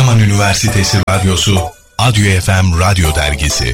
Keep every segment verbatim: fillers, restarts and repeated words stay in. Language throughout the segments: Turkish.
Adıyaman Üniversitesi Radyosu Adyo F M Radyo Dergisi.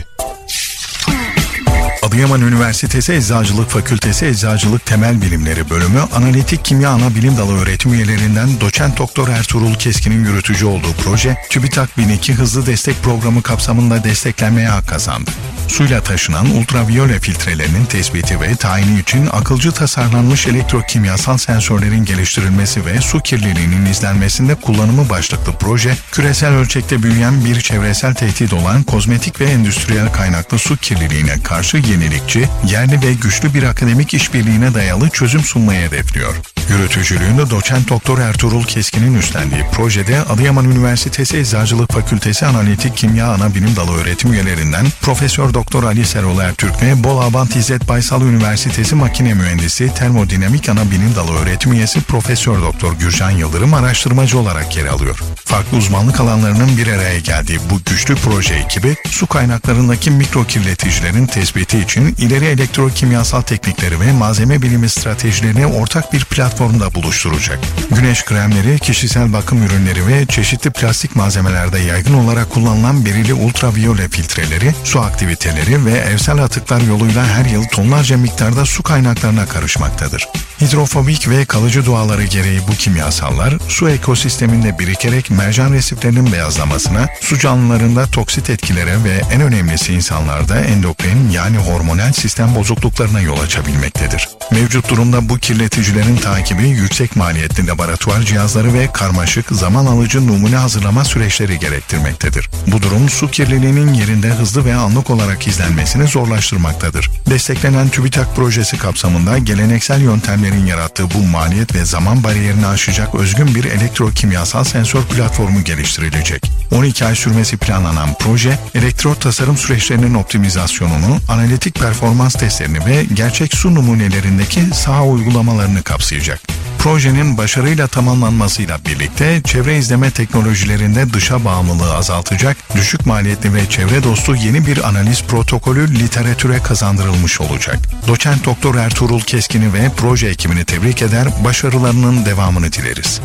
Adıyaman Üniversitesi Eczacılık Fakültesi Eczacılık Temel Bilimleri Bölümü Analitik Kimya Anabilim Dalı öğretim üyelerinden Doçent Doktor Ertuğrul Keskin'in yürütücü olduğu proje, TÜBİTAK bin iki Hızlı Destek Programı kapsamında desteklenmeye hak kazandı. Suyla taşınan ultraviyole filtrelerinin tespiti ve tayini için akılcı tasarlanmış elektrokimyasal sensörlerin geliştirilmesi ve su kirliliğinin izlenmesinde kullanımı başlıklı proje, küresel ölçekte büyüyen bir çevresel tehdit olan kozmetik ve endüstriyel kaynaklı su kirliliğine karşı yenilikçi, yerli ve güçlü bir akademik işbirliğine dayalı çözüm sunmayı hedefliyor. Yürütücülüğünde Doçent Doktor Ertuğrul Keskin'in üstlendiği projede Adıyaman Üniversitesi Eczacılık Fakültesi Analitik Kimya Anabilim Dalı öğretim üyelerinden Profesör Doktor Ali Serol Ertürk ve Bolu Abant İzzet Baysal Üniversitesi Makine Mühendisi Termodinamik Anabilim Dalı öğretim üyesi Profesör Doktor Gürcan Yıldırım araştırmacı olarak yer alıyor. Farklı uzmanlık alanlarının bir araya geldiği bu güçlü proje ekibi, su kaynaklarındaki mikro kirleticilerin tespiti için ileri elektrokimyasal teknikleri ve malzeme bilimi stratejilerini ortak bir platformda buluşturacak. Güneş kremleri, kişisel bakım ürünleri ve çeşitli plastik malzemelerde yaygın olarak kullanılan berili ultraviyole filtreleri, su aktiviteleri ve evsel atıklar yoluyla her yıl tonlarca miktarda su kaynaklarına karışmaktadır. Hidrofobik ve kalıcı doğaları gereği bu kimyasallar, su ekosisteminde birikerek mercan resiflerinin beyazlamasına, su canlılarında toksit etkilere ve en önemlisi insanlarda endokrin yani hormonal sistem bozukluklarına yol açabilmektedir. Mevcut durumda bu kirleticilerin takibi yüksek maliyetli laboratuvar cihazları ve karmaşık, zaman alıcı numune hazırlama süreçleri gerektirmektedir. Bu durum su kirliliğinin yerinde hızlı ve anlık olarak izlenmesini zorlaştırmaktadır. Desteklenen TÜBİTAK projesi kapsamında geleneksel yöntemlerin yarattığı bu maliyet ve zaman bariyerini aşacak özgün bir elektrokimyasal sensör platformu geliştirilecek. on iki ay sürmesi planlanan proje, elektrot tasarım süreçlerinin optimizasyonunu, analitik performans testlerini ve gerçek su numunelerindeki saha uygulamalarını kapsayacak. Projenin başarıyla tamamlanmasıyla birlikte çevre izleme teknolojilerinde dışa bağımlılığı azaltacak, düşük maliyetli ve çevre dostu yeni bir analiz protokolü literatüre kazandırılmış olacak. Doçent Doktor Ertuğrul Keskin'i ve proje ekibini tebrik eder, başarılarının devamını dileriz.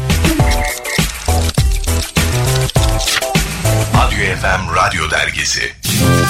Adyo F M Radyo Dergisi.